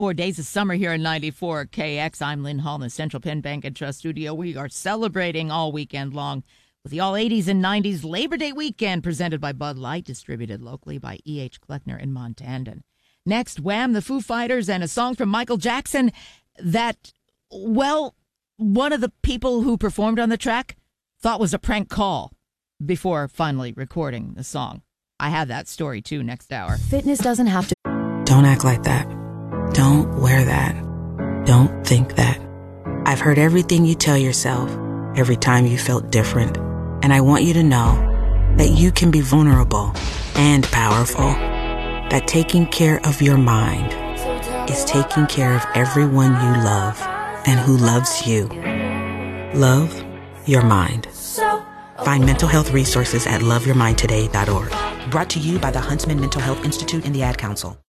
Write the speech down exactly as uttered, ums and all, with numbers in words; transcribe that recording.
Four days of summer here in ninety-four K X. I'm Lynn Hall in the Central Penn Bank and Trust Studio. We are celebrating all weekend long with the all eighties and nineties Labor Day weekend presented by Bud Light, distributed locally by E H. Kleckner in Montandon. Next, Wham, the Foo Fighters, and a song from Michael Jackson that, well, one of the people who performed on the track thought was a prank call before finally recording the song. I have that story, too, next hour. Fitness doesn't have to... Don't act like that. Don't wear that. Don't think that. I've heard everything you tell yourself every time you felt different. And I want you to know that you can be vulnerable and powerful. That taking care of your mind is taking care of everyone you love and who loves you. Love your mind. Find mental health resources at love your mind today dot org. Brought to you by the Huntsman Mental Health Institute and the Ad Council.